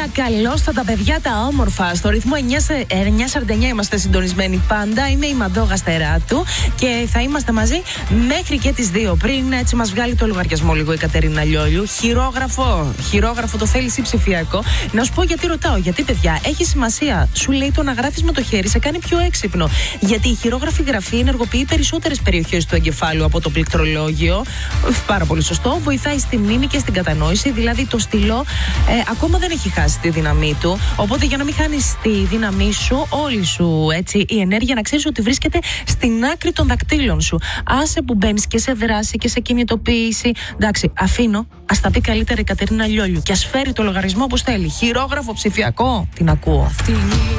Καλώς τα παιδιά τα όμορφα. Στο ρυθμό 949 είμαστε συντονισμένοι πάντα. Είμαι η Μαντώ Γαστεράτου και θα είμαστε μαζί μέχρι και τις 2. Πριν έτσι μας βγάλει το λογαριασμό λίγο η Κατερίνα Λιόλιου. Χειρόγραφο το θέλεις ή ψηφιακό. Να σου πω γιατί ρωτάω. Γιατί, παιδιά, έχει σημασία. Σου λέει το να γράφεις με το χέρι σε κάνει πιο έξυπνο. Γιατί η χειρόγραφη γραφή ενεργοποιεί περισσότερες περιοχές του εγκεφάλου από το πληκτρολόγιο. Πάρα πολύ σωστό. Βοηθάει στη μνήμη και στην κατανόηση. Δηλαδή το στυλό ακόμα δεν έχει χάσει τη δύναμή του. Οπότε για να μην χάνεις τη δύναμή σου, όλη σου έτσι, η ενέργεια, να ξέρεις ότι βρίσκεται στην άκρη των δακτύλων σου. Άσε που μπαίνεις και σε δράση και σε κινητοποίηση. Εντάξει, αφήνω. Ας τα πει καλύτερα η Κατερίνα Λιόλιου και ας φέρει το λογαριασμό όπως θέλει. Χειρόγραφο ψηφιακό. Την ακούω.